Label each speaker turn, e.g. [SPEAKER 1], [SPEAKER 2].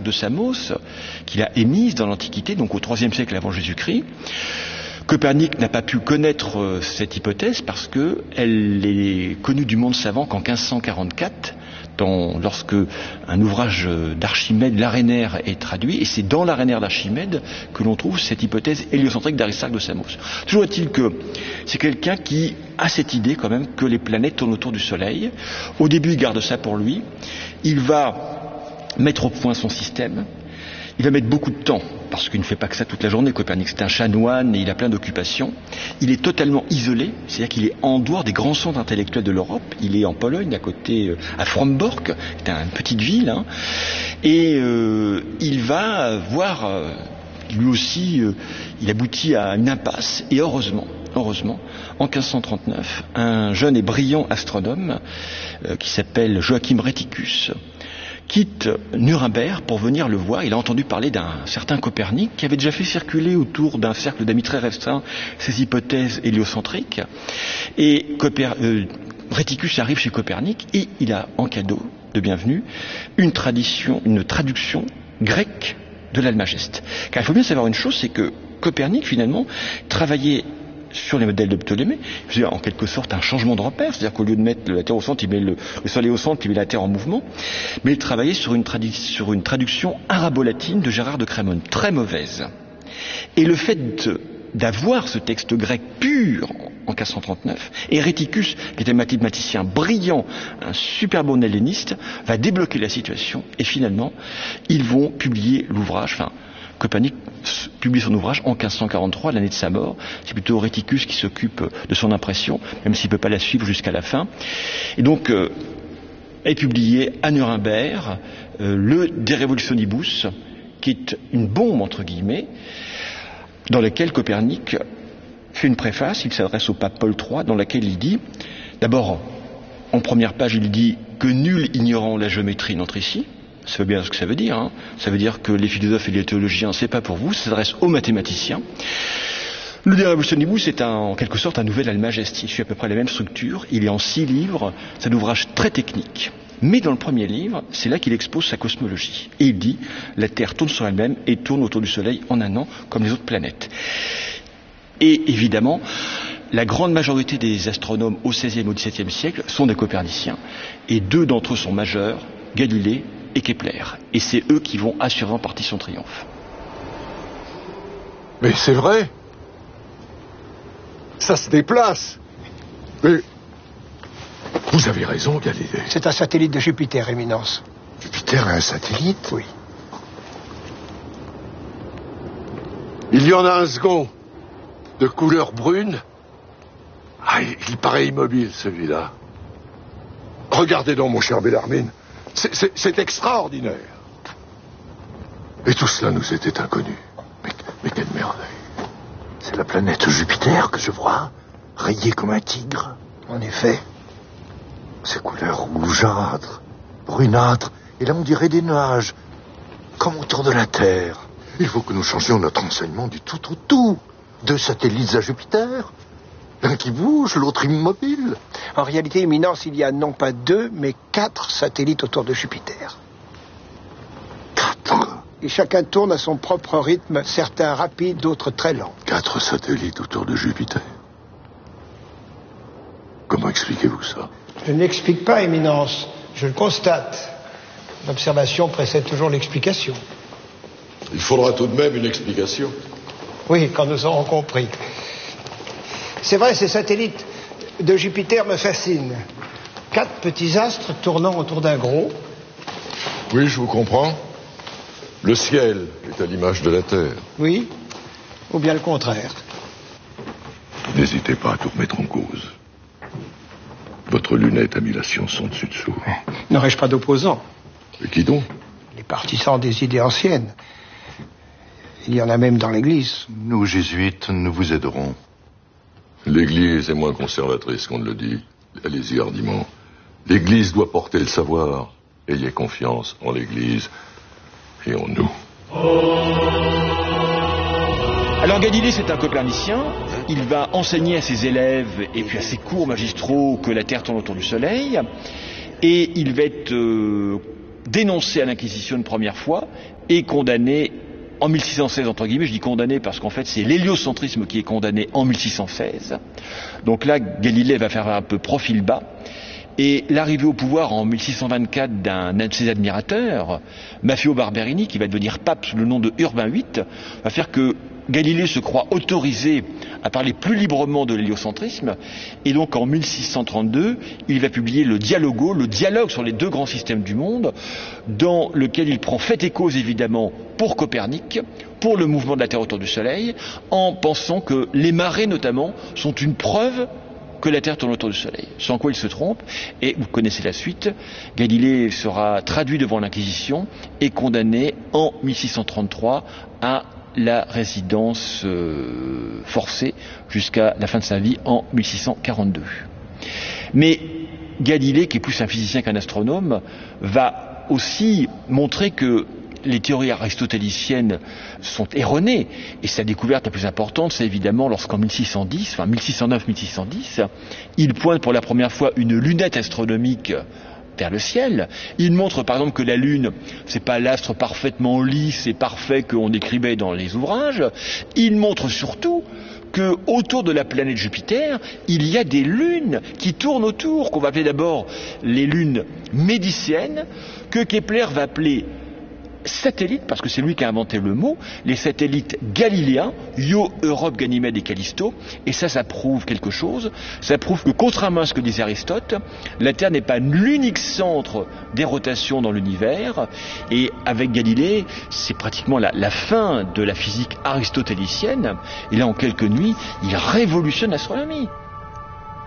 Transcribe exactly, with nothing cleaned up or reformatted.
[SPEAKER 1] de Samos, qu'il a émise dans l'Antiquité, donc au troisième siècle avant Jésus-Christ. Copernic n'a pas pu connaître euh, cette hypothèse parce que elle est connue du monde savant qu'en quinze cent quarante-quatre, dans, lorsque un ouvrage d'Archimède, l'Arénaire, est traduit, et c'est dans l'Arénaire d'Archimède que l'on trouve cette hypothèse héliocentrique d'Aristarque de Samos. Toujours est-il que c'est quelqu'un qui a cette idée quand même que les planètes tournent autour du Soleil. Au début, il garde ça pour lui. Il va mettre au point son système. Il va mettre beaucoup de temps, parce qu'il ne fait pas que ça toute la journée, Copernic. C'est un chanoine et il a plein d'occupations. Il est totalement isolé, c'est-à-dire qu'il est en dehors des grands centres intellectuels de l'Europe. Il est en Pologne, à côté, à Frombork, c'est une petite ville, hein. Et euh, il va voir, euh, lui aussi, euh, il aboutit à une impasse, et heureusement, heureusement, en quinze cent trente-neuf, un jeune et brillant astronome euh, qui s'appelle Joachim Rheticus quitte Nuremberg pour venir le voir. Il a entendu parler d'un certain Copernic qui avait déjà fait circuler autour d'un cercle d'amis très restreint ses hypothèses héliocentriques. Et Coper... euh, Rheticus arrive chez Copernic et il a en cadeau de bienvenue une tradition, une traduction grecque de l'Almageste. Car il faut bien savoir une chose, c'est que Copernic finalement travaillait sur les modèles de Ptolémée, c'est en quelque sorte un changement de repère, c'est-à-dire qu'au lieu de mettre la Terre au centre, il met le, le Soleil au centre, il met la Terre en mouvement, mais il travaillait sur une, tradu- sur une traduction arabo-latine de Gérard de Crémone, très mauvaise. Et le fait de, d'avoir ce texte grec pur en quinze cent trente-neuf, et Rheticus, qui était un mathématicien brillant, un super bon helléniste, va débloquer la situation, et finalement, ils vont publier l'ouvrage, enfin, Copernic publie son ouvrage en quinze cent quarante-trois, l'année de sa mort. C'est plutôt Rheticus qui s'occupe de son impression, même s'il ne peut pas la suivre jusqu'à la fin. Et donc, euh, est publié à Nuremberg euh, le De Revolutionibus, qui est une bombe, entre guillemets, dans laquelle Copernic fait une préface, il s'adresse au pape Paul trois, dans laquelle il dit, d'abord, en première page, il dit que nul ignorant la géométrie n'entre ici. Ça veut bien ce que ça veut dire, hein. Ça veut dire que les philosophes et les théologiens, c'est pas pour vous, ça s'adresse aux mathématiciens. Le De Revolutionibus est un, en quelque sorte un nouvel Almageste. Il suit à peu près la même structure, il est en six livres, c'est un ouvrage très technique. Mais dans le premier livre, c'est là qu'il expose sa cosmologie. Et il dit, la Terre tourne sur elle-même et tourne autour du Soleil en un an, comme les autres planètes. Et évidemment, la grande majorité des astronomes au seizième et au dix-septième siècle sont des coperniciens. Et deux d'entre eux sont majeurs, Galilée et Kepler. Et c'est eux qui vont assurer en partie son triomphe.
[SPEAKER 2] Mais c'est vrai. Ça se déplace. Mais vous avez raison, Galilée.
[SPEAKER 3] C'est un satellite de Jupiter, Éminence.
[SPEAKER 2] Jupiter est un satellite?
[SPEAKER 3] Oui.
[SPEAKER 2] Il y en a un second, de couleur brune. Ah, il paraît immobile, celui-là. Regardez donc, mon cher Bellarmine. C'est, c'est, c'est extraordinaire. Et tout cela nous était inconnu. Mais, mais quelle merveille.
[SPEAKER 4] C'est la planète Jupiter que je vois, rayée comme un tigre.
[SPEAKER 3] En effet.
[SPEAKER 4] Ces couleurs rougeâtres, brunâtres, et là on dirait des nuages, comme autour de la Terre. Il faut que nous changions notre enseignement du tout au tout. Deux satellites à Jupiter, l'un qui bouge, l'autre immobile.
[SPEAKER 3] En réalité, Éminence, il y a non pas deux, mais quatre satellites autour de Jupiter.
[SPEAKER 4] Quatre?
[SPEAKER 3] Et chacun tourne à son propre rythme, certains rapides, d'autres très lents.
[SPEAKER 2] Quatre satellites autour de Jupiter. Comment expliquez-vous ça?
[SPEAKER 3] Je n'explique pas, Éminence, je le constate. L'observation précède toujours l'explication.
[SPEAKER 2] Il faudra tout de même une explication.
[SPEAKER 3] Oui, quand nous aurons compris. C'est vrai, ces satellites de Jupiter me fascinent. Quatre petits astres tournant autour d'un gros.
[SPEAKER 2] Oui, je vous comprends. Le ciel est à l'image de la Terre.
[SPEAKER 3] Oui, ou bien le contraire.
[SPEAKER 2] N'hésitez pas à tout remettre en cause. Votre lunette a mis la science en dessus-dessous.
[SPEAKER 3] N'aurais-je pas d'opposants?
[SPEAKER 2] Et qui donc?
[SPEAKER 3] Les partisans des idées anciennes. Il y en a même dans l'Église.
[SPEAKER 4] Nous, jésuites, nous vous aiderons.
[SPEAKER 2] L'Église est moins conservatrice qu'on ne le dit. Allez-y hardiment. L'Église doit porter le savoir. Ayez confiance en l'Église et en nous.
[SPEAKER 1] Alors Galilée, c'est un copernicien. Il va enseigner à ses élèves et puis à ses cours magistraux que la Terre tourne autour du Soleil. Et il va être euh, dénoncé à l'Inquisition une première fois et condamné en mille six cent seize, entre guillemets. Je dis condamné parce qu'en fait c'est l'héliocentrisme qui est condamné en mille six cent seize. Donc là, Galilée va faire un peu profil bas. Et l'arrivée au pouvoir en mille six cent vingt-quatre d'un de ses admirateurs, Maffeo Barberini, qui va devenir pape sous le nom de Urbain huit, va faire que Galilée se croit autorisé à parler plus librement de l'héliocentrisme, et donc en mille six cent trente-deux, il va publier le Dialogo, le dialogue sur les deux grands systèmes du monde, dans lequel il prend fait et cause évidemment pour Copernic, pour le mouvement de la Terre autour du Soleil, en pensant que les marées notamment sont une preuve que la Terre tourne autour du Soleil, sans quoi il se trompe, et vous connaissez la suite. Galilée sera traduit devant l'Inquisition et condamné en mille six cent trente-trois à la résidence euh, forcée jusqu'à la fin de sa vie en mille six cent quarante-deux. Mais Galilée, qui est plus un physicien qu'un astronome, va aussi montrer que les théories aristotéliciennes sont erronées, et sa découverte la plus importante, c'est évidemment lorsqu'en mille six cent dix, enfin mille six cent neuf mille six cent dix, il pointe pour la première fois une lunette astronomique vers le ciel. Il montre par exemple que la Lune, c'est pas l'astre parfaitement lisse et parfait qu'on décrivait dans les ouvrages. Il montre surtout que autour de la planète Jupiter, il y a des lunes qui tournent autour, qu'on va appeler d'abord les lunes médicéennes, que Kepler va appeler satellites, parce que c'est lui qui a inventé le mot, les satellites galiléens, Io, Europe, Ganymède et Callisto, et ça, ça prouve quelque chose. Ça prouve que, contrairement à ce que disait Aristote, la Terre n'est pas l'unique centre des rotations dans l'univers, et avec Galilée, c'est pratiquement la, la fin de la physique aristotélicienne, et là, en quelques nuits, il révolutionne l'astronomie.